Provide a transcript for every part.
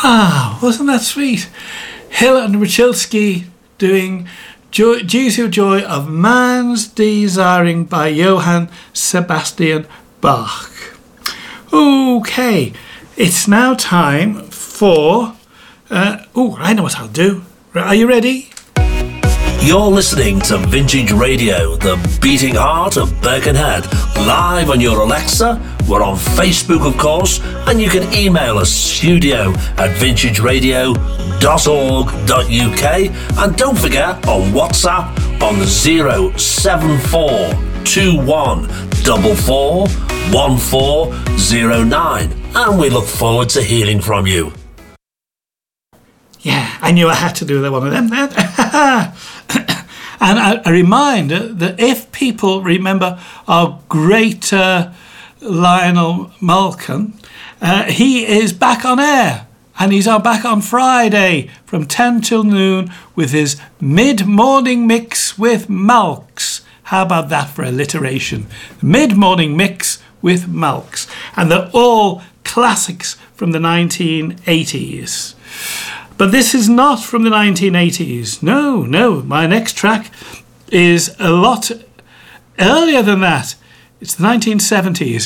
Ah, wasn't that sweet? Hill and Richilski doing Jesu Joy of Man's Desiring by Johann Sebastian Bach. Okay, it's now time for... I know what I'll do. Are you ready? You're listening to Vintage Radio, the beating heart of Birkenhead, live on your Alexa. We're on Facebook, of course, and you can email us studio@vintageradio.org.uk, and don't forget on WhatsApp on the 07421441409, and we look forward to hearing from you. Yeah, I knew I had to do one of them then. And a reminder that if people remember our great Lionel Malcolm, he is back on air, and he's back on Friday from 10 till noon with his mid-morning mix with Malks. How about that for alliteration? Mid-morning mix with Malks. And they're all classics from the 1980s. But this is not from the 1980s. No, my next track is a lot earlier than that. It's the 1970s.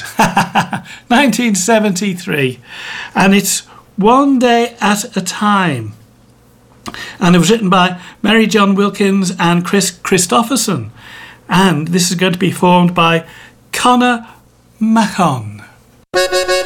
1973. And it's One Day at a Time. And it was written by Mary John Wilkins and Chris Christopherson. And this is going to be performed by Conor Macon.